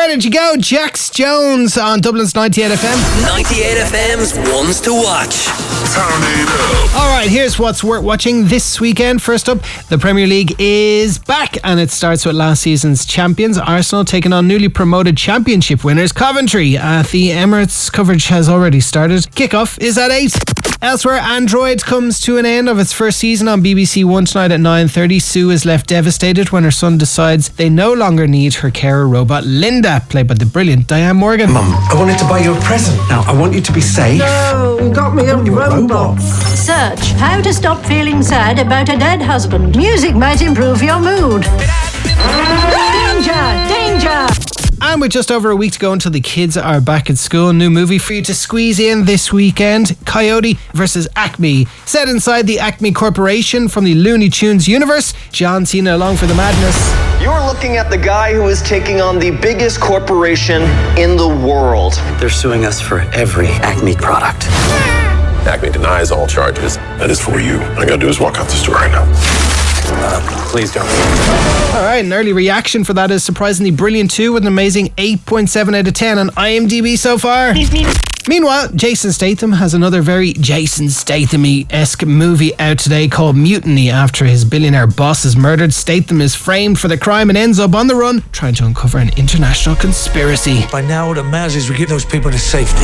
Where did you go? Jax Jones on Dublin's 98 FM. 98 FM's ones to watch. Turn it up. Alright, here's what's worth watching this weekend. First up, the Premier League is back and it starts with last season's champions, Arsenal, taking on newly promoted championship winners, Coventry. The Emirates coverage has already started. Kickoff is at 8. Elsewhere, Android comes to an end of its first season on BBC One tonight at 9:30. Sue is left devastated when her son decides they no longer need her carer robot Linda, played by the brilliant Diane Morgan. Mum, I wanted to buy you a present. Now, I want you to be safe. No, you got me a robot. Search how to stop feeling sad about a dead husband. Music might improve your mood. Danger! Danger! And with just over a week to go until the kids are back at school, new movie for you to squeeze in this weekend, Coyote vs. Acme. Set inside the Acme Corporation from the Looney Tunes universe, John Cena along for the madness. You're looking at the guy who is taking on the biggest corporation in the world. They're suing us for every Acme product. Acme denies all charges. That is for you. All I gotta do is walk out the store right now. Please don't. Alright, an early reaction for that is surprisingly brilliant too, with an amazing 8.7 out of 10 on IMDb so far. Meanwhile, Jason Statham has another very Jason Statham-esque movie out today called Mutiny. After his billionaire boss is murdered, Statham is framed for the crime and ends up on the run trying to uncover an international conspiracy. By now, what matters is we get those people to safety.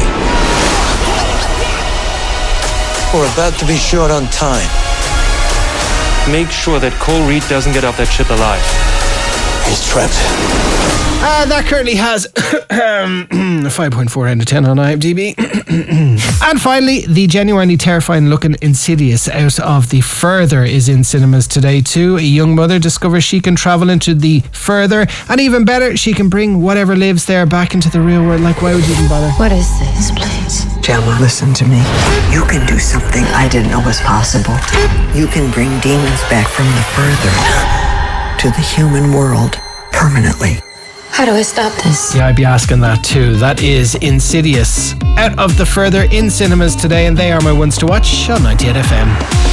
We're about to be short on time. Make sure that Cole Reed doesn't get off that ship alive. He's trapped. That currently has 5.4 out of 10 on IMDb. And finally, the genuinely terrifying looking Insidious out of the Further is in cinemas today too. A young mother discovers she can travel into the Further, and even better, she can bring whatever lives there back into the real world. Like, why would you even bother? What is this place? Gemma, listen to me. You can do something I didn't know was possible. You can bring demons back from the Further to the human world permanently. How do I stop this? Yeah, I'd be asking that too. That is Insidious out of the Further in cinemas today, and they are my ones to watch on 98 FM.